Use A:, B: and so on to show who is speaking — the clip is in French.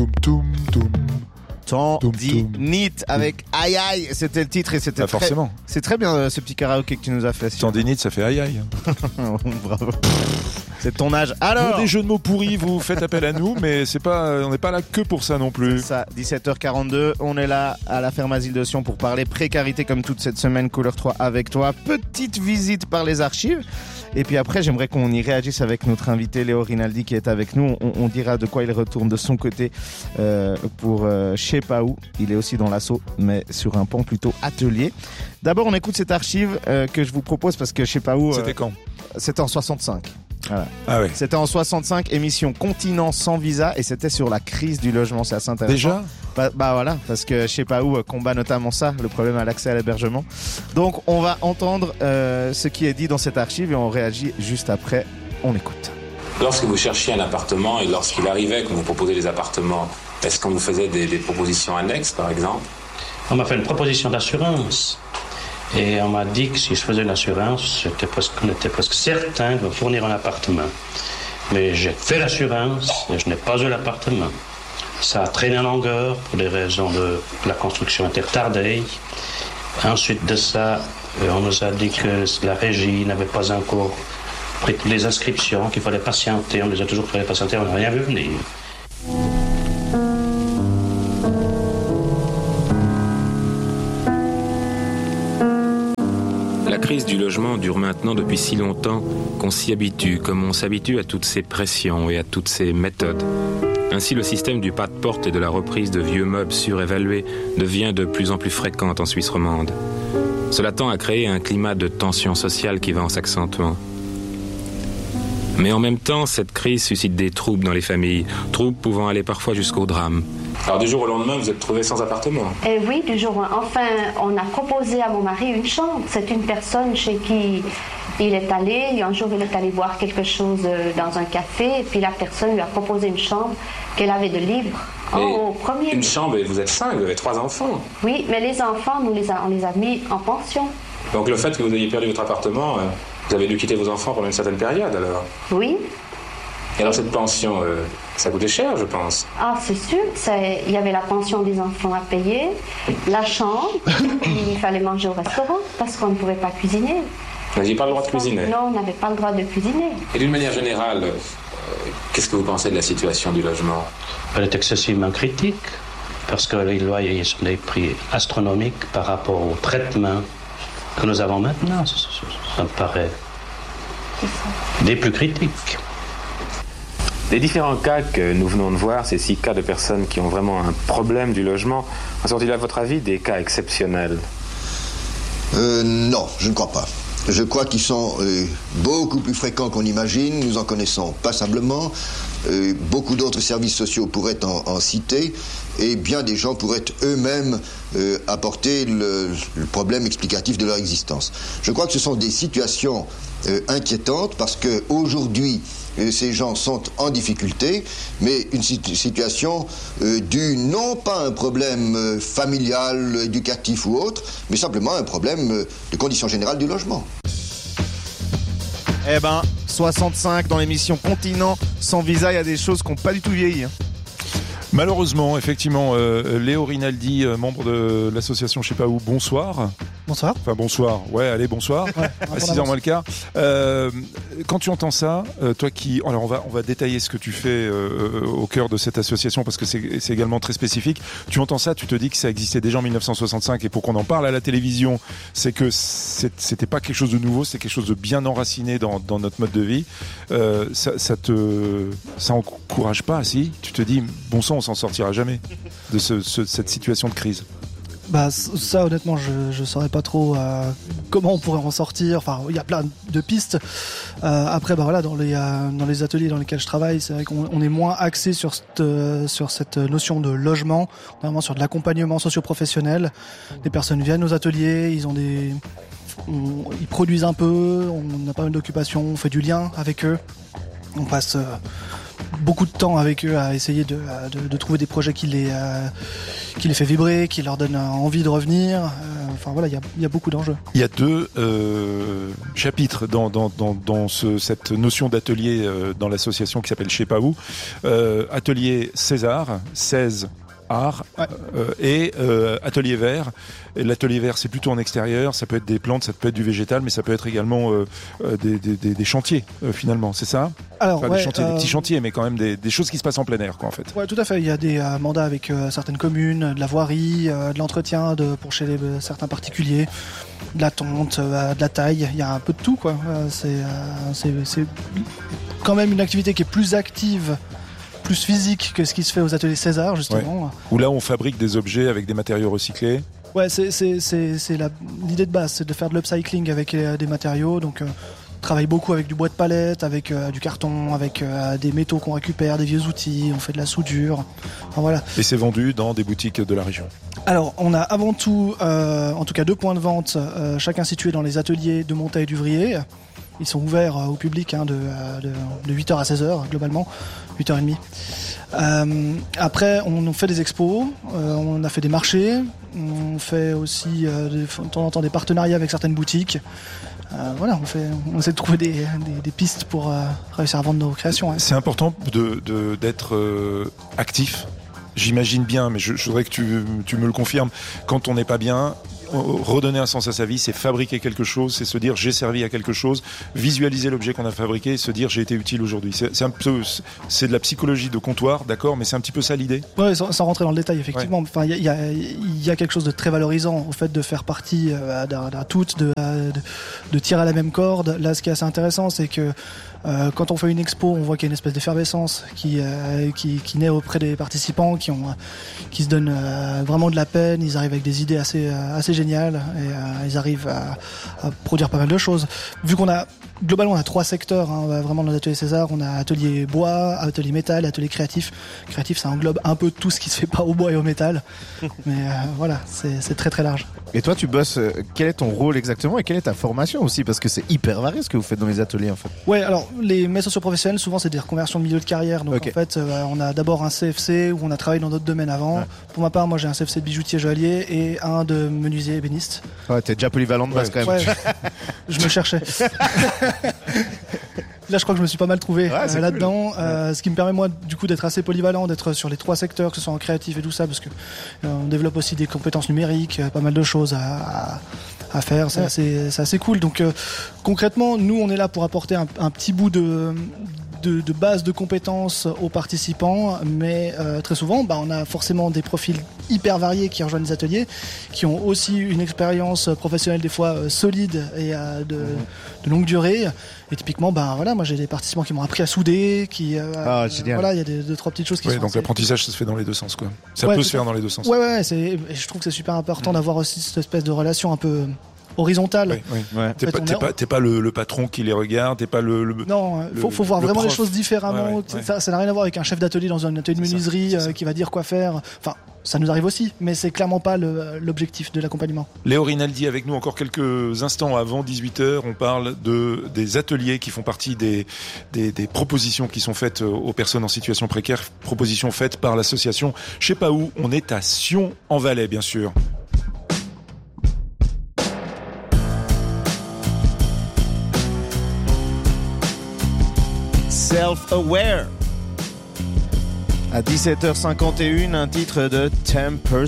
A: Tendinite avec Aïe Aïe, c'était le titre et c'était
B: forcément.
A: C'est très bien ce petit karaoké que tu nous as fait.
B: Tendinite, ça fait Aïe Aïe.
A: Bravo. C'est ton âge. Alors,
B: pour des jeux de mots pourris, vous faites appel à nous, mais on n'est pas là que pour ça non plus.
A: C'est ça, 17h42, on est là à la ferme Asile de Sion pour parler précarité comme toute cette semaine, Couleur 3 avec toi. Petite visite par les archives. Et puis après, j'aimerais qu'on y réagisse avec notre invité Léo Rinaldi qui est avec nous. On dira de quoi il retourne de son côté pour je sais pas où. Il est aussi dans l'assaut, mais sur un pan plutôt atelier. D'abord, on écoute cette archive que je vous propose parce que je sais pas où.
B: C'était quand ?
A: C'était en 65. Voilà.
B: Ah ouais.
A: C'était en 65, émission Continent sans visa, et c'était sur la crise du logement. C'est assez intéressant.
B: Déjà ?
A: Bah voilà, parce que je sais pas où combat notamment ça, le problème à l'accès à l'hébergement. Donc on va entendre ce qui est dit dans cette archive et on réagit juste après. On écoute.
C: Lorsque vous cherchiez un appartement et lorsqu'il arrivait qu'on vous proposait des appartements, est-ce qu'on vous faisait des propositions annexes par exemple ?
D: On m'a fait une proposition d'assurance. Et on m'a dit que si je faisais une assurance, on était presque certain de me fournir un appartement. Mais j'ai fait l'assurance et je n'ai pas eu l'appartement. Ça a traîné en longueur pour des raisons de la construction était retardée. Ensuite de ça, on nous a dit que la régie n'avait pas encore pris toutes les inscriptions, qu'il fallait patienter. On nous a toujours fait patienter, on n'a rien vu venir.
C: La crise du logement dure maintenant depuis si longtemps qu'on s'y habitue, comme on s'habitue à toutes ces pressions et à toutes ces méthodes. Ainsi, le système du pas de porte et de la reprise de vieux meubles surévalués devient de plus en plus fréquent en Suisse romande. Cela tend à créer un climat de tension sociale qui va en s'accentuant. Mais en même temps, cette crise suscite des troubles dans les familles, troubles pouvant aller parfois jusqu'au drame. Alors du jour au lendemain, vous êtes trouvé sans appartement ?
E: Oui, du jour au lendemain. Enfin, on a proposé à mon mari une chambre. C'est une personne chez qui il est allé. Un jour, il est allé voir quelque chose dans un café. Et puis la personne lui a proposé une chambre qu'elle avait de libre.
C: Une chambre, et vous êtes 5, vous avez 3 enfants.
E: Oui, mais les enfants, on les a mis en pension.
C: Donc le fait que vous ayez perdu votre appartement, vous avez dû quitter vos enfants pendant une certaine période alors ?
E: Oui.
C: Et alors cette pension, ça coûtait cher, je pense.
E: Ah, c'est sûr. Il y avait la pension des enfants à payer, la chambre, il fallait manger au restaurant parce qu'on ne pouvait pas cuisiner.
C: Vous n'aviez pas le droit de cuisiner ?
E: Non, on n'avait pas le droit de cuisiner.
C: Et d'une manière générale, qu'est-ce que vous pensez de la situation du logement ?
D: Elle est excessivement critique parce que les loyers sont des prix astronomiques par rapport au traitement que nous avons maintenant. Ça me paraît des plus critiques.
C: Les différents cas que nous venons de voir, ces 6 cas de personnes qui ont vraiment un problème du logement, sont-ils à votre avis des cas exceptionnels ?
F: Non, je ne crois pas. Je crois qu'ils sont beaucoup plus fréquents qu'on imagine. Nous en connaissons passablement. Beaucoup d'autres services sociaux pourraient en citer. Et bien des gens pourraient eux-mêmes apporter le problème explicatif de leur existence. Je crois que ce sont des situations inquiétantes parce qu'aujourd'hui, ces gens sont en difficulté, mais une situation due non pas à un problème familial, éducatif ou autre, mais simplement un problème de conditions générales du logement.
A: Eh ben, 65 dans l'émission Continent sans visa, il y a des choses qui n'ont pas du tout vieilli.
B: Malheureusement, effectivement, Léo Rinaldi, membre de l'association Je sais pas où, bonsoir.
G: Bonsoir.
B: Enfin bonsoir, ouais allez bonsoir,
G: ouais,
B: à 6h moins le quart. Quand tu entends ça, toi qui... Alors on va détailler ce que tu fais au cœur de cette association parce que c'est également très spécifique. Tu entends ça, tu te dis que ça existait déjà en 1965 et pour qu'on en parle à la télévision, c'est que c'était pas quelque chose de nouveau, c'est quelque chose de bien enraciné dans notre mode de vie. Ça encourage pas, si tu te dis, bon sang, on s'en sortira jamais de cette situation de crise.
G: Bah ça honnêtement je saurais pas trop comment on pourrait en sortir. Enfin il y a plein de pistes. Après bah voilà dans les ateliers dans lesquels je travaille, c'est vrai qu'on est moins axé sur cette notion de logement, vraiment sur de l'accompagnement socio-professionnel. Des personnes viennent aux ateliers, ils produisent un peu, on a pas mal d'occupations, on fait du lien avec eux. On passe beaucoup de temps avec eux à essayer de trouver des projets qui les fait vibrer, qui leur donnent envie de revenir. Enfin voilà, il y a beaucoup d'enjeux.
B: Il y a 2 chapitres dans cette notion d'atelier dans l'association qui s'appelle Je sais pas où. Atelier César, 16 art, et atelier vert. Et l'atelier vert, c'est plutôt en extérieur, ça peut être des plantes, ça peut être du végétal, mais ça peut être également des chantiers finalement, c'est ça?
G: Alors,
B: des petits chantiers, mais quand même des choses qui se passent en plein air, quoi, en fait.
G: Ouais, tout à fait. Il y a des mandats avec certaines communes, de la voirie, de l'entretien pour chez certains particuliers, de la tonte, de la taille. Il y a un peu de tout, quoi. C'est quand même une activité qui est plus active, plus physique que ce qui se fait aux ateliers César, justement.
B: Ouais. Où là, on fabrique des objets avec des matériaux recyclés.
G: Ouais, c'est l'idée de base, c'est de faire de l'upcycling avec des matériaux. Donc, on travaille beaucoup avec du bois de palette, avec du carton, avec des métaux qu'on récupère, des vieux outils. On fait de la soudure. Enfin, voilà.
B: Et c'est vendu dans des boutiques de la région.
G: Alors, on a avant tout, en tout cas, 2 points de vente, chacun situé dans les ateliers de Montaille d'Uvrier. Ils sont ouverts au public de 8h à 16h, globalement, 8h30. Après, on fait des expos, on a fait des marchés, on fait aussi de temps en temps des partenariats avec certaines boutiques. Voilà, on essaie de trouver des pistes pour réussir à vendre nos créations. Ouais.
B: C'est important d'être actif. J'imagine bien, mais je voudrais que tu me le confirmes. Quand on n'est pas bien, redonner un sens à sa vie, c'est fabriquer quelque chose, c'est se dire j'ai servi à quelque chose, visualiser l'objet qu'on a fabriqué et se dire j'ai été utile aujourd'hui. C'est de la psychologie de comptoir, d'accord, mais c'est un petit peu ça l'idée.
G: Ouais, sans rentrer dans le détail, effectivement. Ouais. Enfin, il y a quelque chose de très valorisant au fait de faire partie d'un tout, de tirer à la même corde. Là, ce qui est assez intéressant, c'est que quand on fait une expo, on voit qu'il y a une espèce d'effervescence qui naît auprès des participants, qui se donnent vraiment de la peine. Ils arrivent avec des idées assez géniales et ils arrivent à produire pas mal de choses. Vu qu'on a globalement on a 3 secteurs, vraiment dans l'atelier César, on a atelier bois, atelier métal, atelier créatif. Créatif, ça englobe un peu tout ce qui se fait pas au bois et au métal, mais voilà, c'est très très large.
A: Et toi, tu bosses. Quel est ton rôle exactement et quelle est ta formation aussi, parce que c'est hyper varié ce que vous faites dans les ateliers en fait.
G: Ouais, alors les maîtres socio-professionnels, souvent c'est des reconversions de milieu de carrière. Donc en fait, on a d'abord un CFC où on a travaillé dans d'autres domaines avant. Ouais. Pour ma part, moi j'ai un CFC de bijoutier joaillier et un de menuisier ébéniste.
A: Ouais, t'es déjà polyvalent de base quand même.
G: Ouais, je me cherchais. Là, je crois que je me suis pas mal trouvé là-dedans, cool. Ce qui me permet moi du coup d'être assez polyvalent, d'être sur les 3 secteurs, que ce soit en créatif et tout ça, parce que on développe aussi des compétences numériques, pas mal de choses à faire. C'est assez cool. Donc concrètement, nous on est là pour apporter un petit bout de base de compétences aux participants, mais très souvent on a forcément des profils hyper variés qui rejoignent les ateliers, qui ont aussi une expérience professionnelle des fois solide et de longue durée. Et typiquement, moi j'ai des participants qui m'ont appris à souder, voilà, il y a 2-3 petites choses qui sont.
B: Donc l'apprentissage ça se fait dans les 2 sens, quoi. Ça peut se faire dans les 2 sens.
G: Ouais, et je trouve que c'est super important d'avoir aussi cette espèce de relation un peu horizontale.
B: Oui. T'es pas le patron qui les regarde, t'es pas le
G: non, faut voir vraiment les choses différemment. Ça n'a rien à voir avec un chef d'atelier dans un atelier de menuiserie qui va dire quoi faire. Enfin, ça nous arrive aussi, mais c'est clairement pas l'objectif de l'accompagnement.
B: Léo Rinaldi avec nous encore quelques instants avant 18h. On parle des ateliers qui font partie des propositions qui sont faites aux personnes en situation précaire, propositions faites par l'association Je sais pas où. On est à Sion-en-Valais, bien sûr.
A: Self-Aware. À 17h51, un titre de Temper